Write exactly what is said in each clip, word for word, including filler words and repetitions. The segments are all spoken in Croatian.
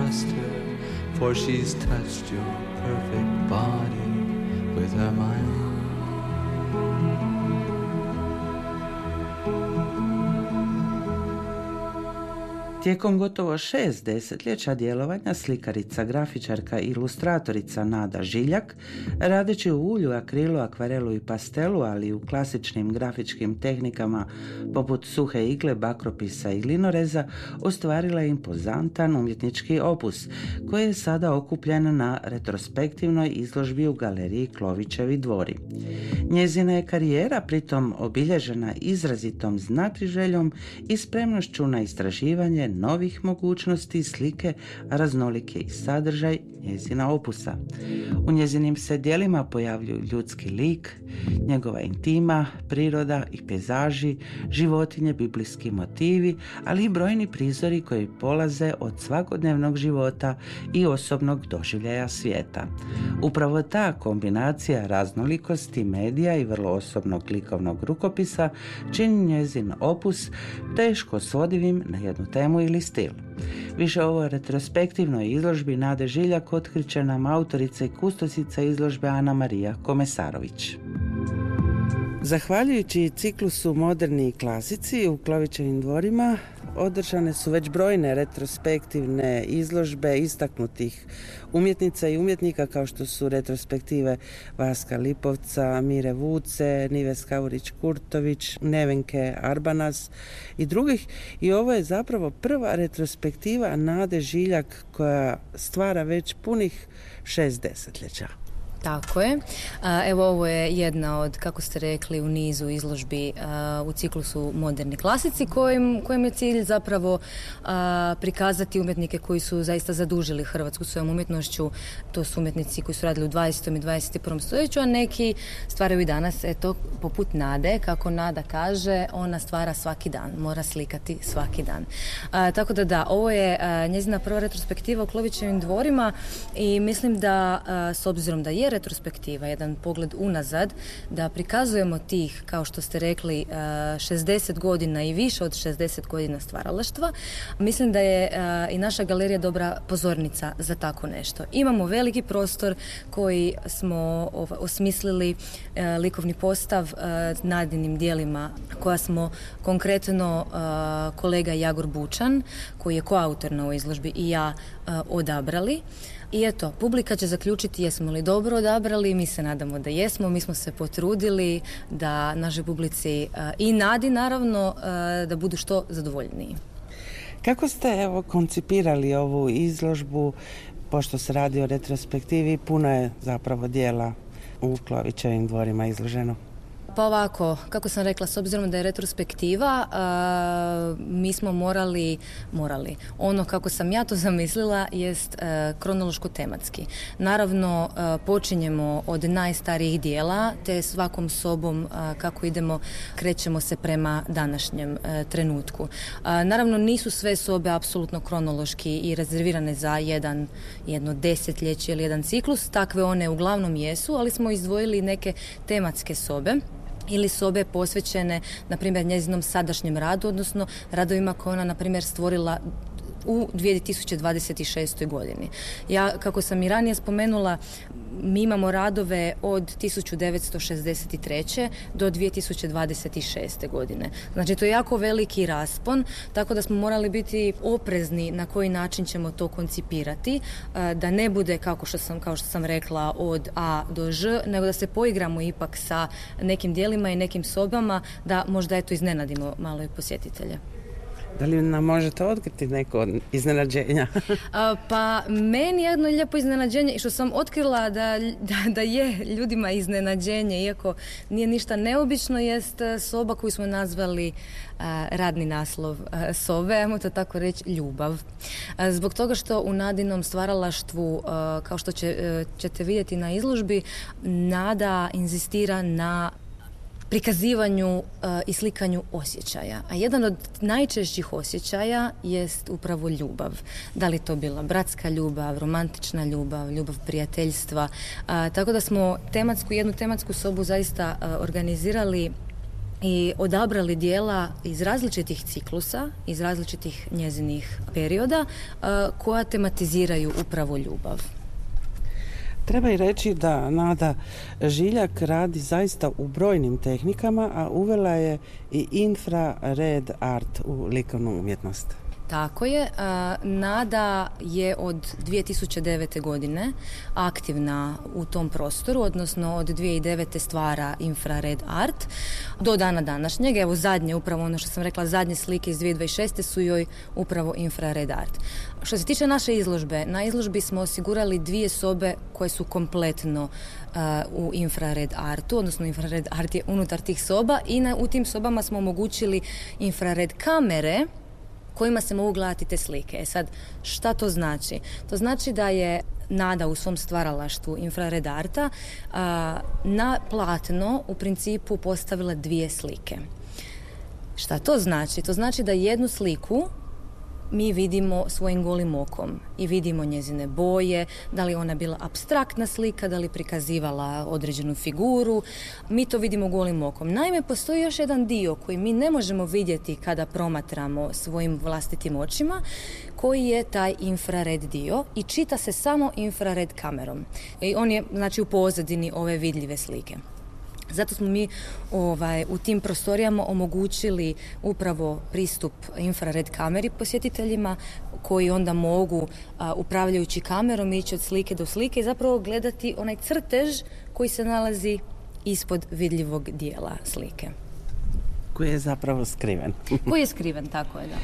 trust her, for she's touched your perfect body with her mind. Tijekom gotovo šest desetljeća djelovanja slikarica, grafičarka i ilustratorica Nada Žiljak, radeći u ulju, akrilu, akvarelu i pastelu, ali i u klasičnim grafičkim tehnikama poput suhe igle, bakropisa i linoreza, ostvarila je impozantan umjetnički opus koji je sada okupljen na retrospektivnoj izložbi u galeriji Klovićevi dvori. Njezina je karijera pritom obilježena izrazitom znatiželjom i spremnošću na istraživanje novih mogućnosti slike, raznolike i sadržaj njezina opusa. U njezinim se djelima pojavljuju ljudski lik, njegova intima, priroda i pejzaži, životinje, biblijski motivi, ali i brojni prizori koji polaze od svakodnevnog života i osobnog doživljaja svijeta. Upravo ta kombinacija raznolikosti medija i vrlo osobnog likovnog rukopisa čini njezin opus teško svodivim na jednu temu ili stil. Više o ovoj retrospektivnoj izložbi Nade Žiljak otkriće nam autorica i kustosica izložbe Ana Marija Komesarović. Zahvaljujući ciklusu Moderni i klasici u Klovićevim dvorima održane su već brojne retrospektivne izložbe istaknutih umjetnica i umjetnika kao što su retrospektive Vaska Lipovca, Mire Vuce, Nive Skavurić-Kurtović, Nevenke Arbanas i drugih. I ovo je zapravo prva retrospektiva Nade Žiljak koja stvara već punih šest desetljeća. Tako je. Evo ovo je jedna od, kako ste rekli, u nizu izložbi u ciklusu Moderni klasici kojim, kojim je cilj zapravo prikazati umjetnike koji su zaista zadužili Hrvatsku svojom umjetnošću. To su umjetnici koji su radili u dvadesetom i dvadeset i prvom stoljeću, a neki stvaraju i danas, eto, poput Nade. Kako Nada kaže, ona stvara svaki dan, mora slikati svaki dan. A, tako da da, ovo je a, njezina prva retrospektiva u Klovićevim dvorima i mislim da, a, s obzirom da je retrospektiva, jedan pogled unazad, da prikazujemo tih, kao što ste rekli, šezdeset godina i više od šezdeset godina stvaralaštva. Mislim da je i naša galerija dobra pozornica za tako nešto. Imamo veliki prostor koji smo osmislili likovni postav Nadinim dijelima koja smo konkretno kolega Jagor Bučan, koji je koautor na ovoj izložbi, i ja odabrali. I eto, publika će zaključiti jesmo li dobro odabrali, mi se nadamo da jesmo, mi smo se potrudili da našoj publici i Nadi naravno da budu što zadovoljniji. Kako ste evo koncipirali ovu izložbu, pošto se radi o retrospektivi, puno je zapravo dijela u Klovićevim dvorima izloženo? Pa ovako, kako sam rekla, s obzirom da je retrospektiva, uh, mi smo morali, morali, ono kako sam ja to zamislila jest uh, kronološko tematski. Naravno, uh, počinjemo od najstarijih dijela, te svakom sobom uh, kako idemo, krećemo se prema današnjem uh, trenutku. Uh, naravno, nisu sve sobe apsolutno kronološki i rezervirane za jedan, jedno desetljeće ili jedan ciklus, takve one uglavnom jesu, ali smo izdvojili neke tematske sobe ili sobe posvećene, na primjer, njezinom sadašnjem radu, odnosno radovima koje ona, na primjer, stvorila u dvije tisuće dvadeset šestoj godini. Ja, kako sam i ranije spomenula, mi imamo radove od tisuću devetsto šezdeset treće do dvije tisuće dvadeset šeste godine. Znači, to je jako veliki raspon, tako da smo morali biti oprezni na koji način ćemo to koncipirati, da ne bude, kako što sam, kao što sam rekla, od A do Ž, nego da se poigramo ipak sa nekim dijelima i nekim sobama, da možda eto iznenadimo malo i posjetitelje. Da li nam možete otkriti neko iznenađenja? A, pa meni je jedno lijepo iznenađenje i što sam otkrila da, da, da je ljudima iznenađenje, iako nije ništa neobično, jest soba koju smo nazvali a, radni naslov a, sobe, ajmo to tako reći, ljubav. A, zbog toga što u Nadinom stvaralaštvu, a, kao što će, a, ćete vidjeti na izložbi, Nada inzistira na prikazivanju uh, i slikanju osjećaja. A jedan od najčešćih osjećaja jest upravo ljubav. Da li to bila bratska ljubav, romantična ljubav, ljubav prijateljstva. Uh, tako da smo tematsku, jednu tematsku sobu zaista uh, organizirali i odabrali dijela iz različitih ciklusa, iz različitih njezinih perioda koja tematiziraju upravo ljubav. Treba i reći da Nada Žiljak radi zaista u brojnim tehnikama, a uvela je i infrared art u likovnu umjetnost. Tako je. Nada je od dvije tisuće devete. godine aktivna u tom prostoru, odnosno od dvije tisuće devete. stvara infrared art do dana današnjeg. Evo zadnje, upravo ono što sam rekla, zadnje slike iz dvije tisuće dvadeset šeste. su joj upravo infrared art. Što se tiče naše izložbe, na izložbi smo osigurali dvije sobe koje su kompletno uh, u infrared artu, odnosno infrared art je unutar tih soba i na, u tim sobama smo omogućili infrared kamere kojima se mogu gledati te slike. E sad, šta to znači? To znači da je Nada u svom stvaralaštvu infrared arta a, na platno u principu postavila dvije slike. Šta to znači? To znači da jednu sliku mi vidimo svojim golim okom i vidimo njezine boje, da li ona bila apstraktna slika, da li prikazivala određenu figuru, mi to vidimo golim okom. Naime, postoji još jedan dio koji mi ne možemo vidjeti kada promatramo svojim vlastitim očima, koji je taj infrared dio i čita se samo infrared kamerom. I on je, znači, u pozadini ove vidljive slike. Zato smo mi ovaj, u tim prostorijama omogućili upravo pristup infrared kameri posjetiteljima koji onda mogu, a, upravljajući kamerom, ići od slike do slike i zapravo gledati onaj crtež koji se nalazi ispod vidljivog dijela slike. Koji je zapravo skriven. Koji je skriven, tako je, da.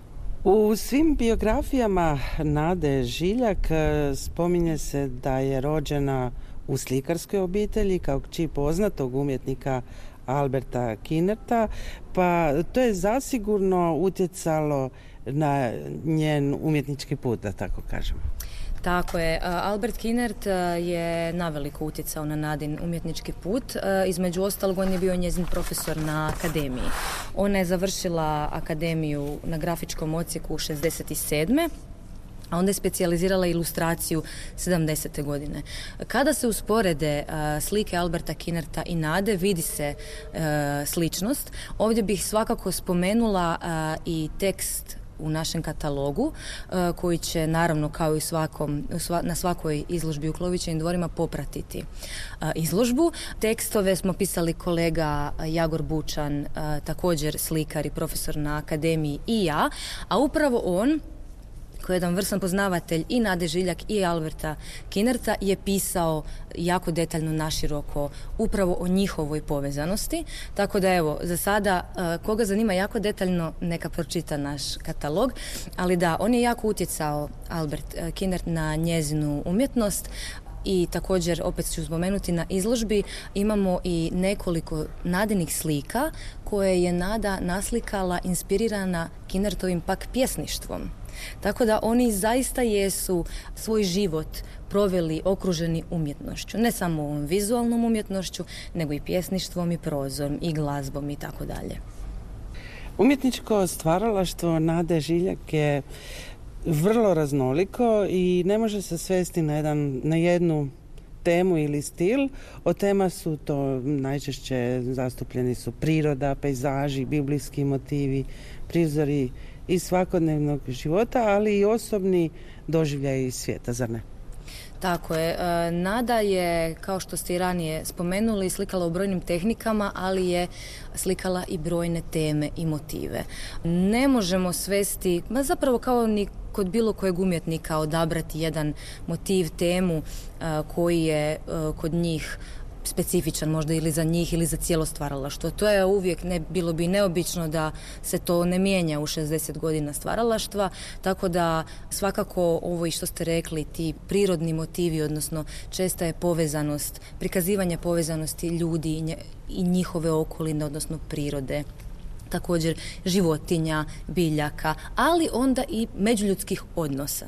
U svim biografijama Nade Žiljak spominje se da je rođena u slikarskoj obitelji kao kći poznatog umjetnika Alberta Kinerta, pa to je zasigurno utjecalo na njen umjetnički put, da tako kažemo. Tako je. Albert Kinert je naveliko utjecao na Nadin umjetnički put. Između ostalog, on je bio njezin profesor na akademiji. Ona je završila akademiju na grafičkom odsjeku u šezdeset sedme. a onda je specijalizirala ilustraciju sedamdesete godine. Kada se usporede uh, slike Alberta Kinerta i Nade, vidi se uh, sličnost. Ovdje bih svakako spomenula uh, i tekst u našem katalogu, uh, koji će naravno kao i svakom, sva, na svakoj izložbi u Klovićevim dvorima popratiti uh, izložbu. Tekstove smo pisali kolega Jagor Bučan, uh, također slikar i profesor na akademiji, i ja, a upravo on, koji je jedan vrsan poznavatelj i Nade Žiljak i Alberta Kinerta, je pisao jako detaljno, naširoko, upravo o njihovoj povezanosti. Tako da evo, za sada, koga zanima jako detaljno, neka pročita naš katalog. Ali da, on je jako utjecao, Albert Kinert, na njezinu umjetnost. I također, opet ću spomenuti, na izložbi imamo i nekoliko Nadinih slika koje je Nada naslikala inspirirana Kinertovim pak pjesništvom. Tako da oni zaista jesu svoj život proveli okruženi umjetnošću. Ne samo ovom vizualnom umjetnošću, nego i pjesništvom i prozom i glazbom i tako dalje. Umjetničko stvaralaštvo Nade Žiljak je vrlo raznoliko i ne može se svesti na, jedan, na jednu temu ili stil. Od tema su to najčešće zastupljeni su priroda, pejzaži, biblijski motivi, prizori iz svakodnevnog života, ali i osobni doživljaj iz svijeta, zar ne? Tako je. Nada je, kao što ste i ranije spomenuli, slikala u brojnim tehnikama, ali je slikala i brojne teme i motive. Ne možemo svesti, ma zapravo kao ni kod bilo kojeg umjetnika, odabrati jedan motiv, temu koji je kod njih specifičan, možda ili za njih ili za cijelo stvaralaštvo. To je uvijek, ne, bilo bi neobično da se to ne mijenja u šezdeset godina stvaralaštva, tako da svakako ovo i što ste rekli, ti prirodni motivi, odnosno česta je povezanost, prikazivanje povezanosti ljudi i, nje, i njihove okoline, odnosno prirode, također životinja, biljaka, ali onda i međuljudskih odnosa.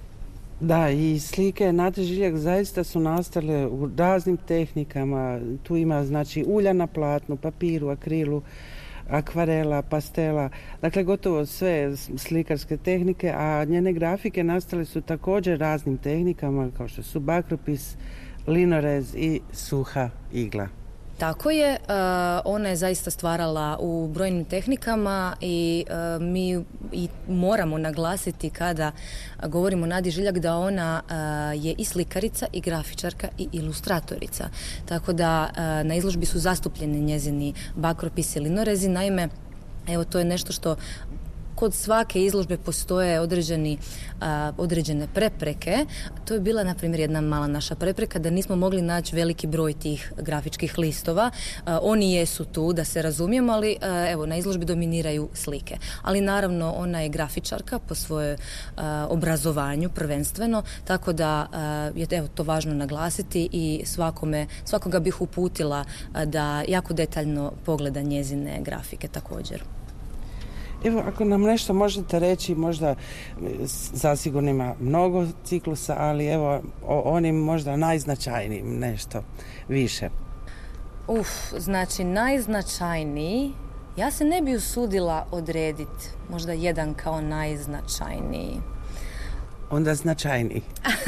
Da, i slike Nade Žiljak zaista su nastale u raznim tehnikama. Tu ima, znači, ulja na platnu, papiru, akrilu, akvarela, pastela, dakle gotovo sve slikarske tehnike, a njene grafike nastale su također raznim tehnikama kao što su bakropis, linorez i suha igla. Tako je, uh, ona je zaista stvarala u brojnim tehnikama i uh, mi i moramo naglasiti kada govorimo o Nadi Žiljak da ona uh, je i slikarica i grafičarka i ilustratorica. Tako da uh, na izložbi su zastupljeni njezini bakropisi i linorezi. Naime, evo to je nešto što kod svake izložbe postoje određeni, a, određene prepreke. To je bila, na primjer, jedna mala naša prepreka da nismo mogli naći veliki broj tih grafičkih listova. A, oni jesu tu, da se razumijemo, ali a, evo, na izložbi dominiraju slike. Ali naravno, ona je grafičarka po svojoj a, obrazovanju prvenstveno, tako da a, je evo, to važno naglasiti i svakome, svakoga bih uputila a, da jako detaljno pogleda njezine grafike također. Evo, ako nam nešto možete reći, možda zasigurno ima mnogo ciklusa, ali evo o onim možda najznačajnijim nešto više. Uf, znači najznačajniji, ja se ne bi usudila odrediti možda jedan kao najznačajniji. Onda značajniji.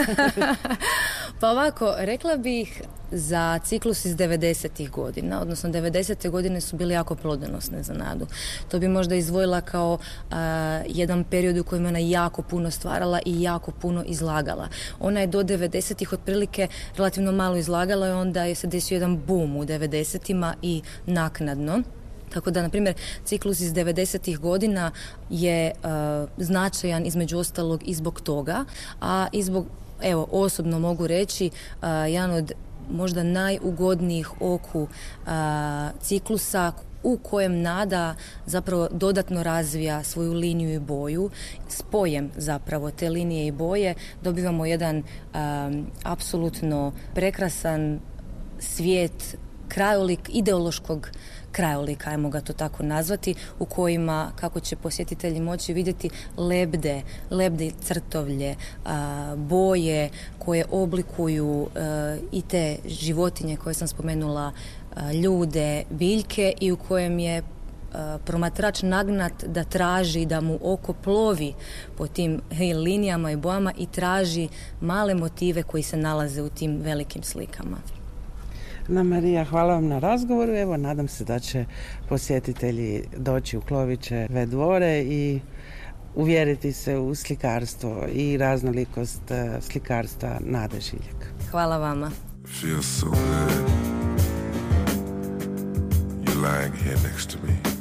Pa ovako, rekla bih za ciklus iz devedesetih godina, odnosno devedesete godine su bile jako plodonosne za Nadu. To bi možda izdvojila kao uh, jedan period u kojem ona jako puno stvarala i jako puno izlagala. Ona je do devedesetih otprilike relativno malo izlagala i onda je se desio jedan boom u devedesetima i naknadno. Tako da, na primjer, ciklus iz devedesetih godina je uh, značajan između ostalog i zbog toga, a i zbog, evo, osobno mogu reći, uh, jedan od možda najugodnijih oku a, ciklusa u kojem Nada zapravo dodatno razvija svoju liniju i boju. Spojem zapravo te linije i boje dobivamo jedan a, apsolutno prekrasan svijet, krajolik ideološkog krajolika, ajmo ga to tako nazvati, u kojima, kako će posjetitelji moći vidjeti, lebde, lebde i crtovlje, a, boje koje oblikuju a, i te životinje koje sam spomenula, a, ljude, biljke, i u kojem je a, promatrač nagnat da traži, da mu oko plovi po tim hej, linijama i bojama i traži male motive koji se nalaze u tim velikim slikama. Ana Marija, hvala vam na razgovoru. Evo, nadam se da će posjetitelji doći u Klovićeve dvore i uvjeriti se u slikarstvo i raznolikost slikarstva Nade Žiljak. Hvala vama. Feels so good. You're lying here next to me.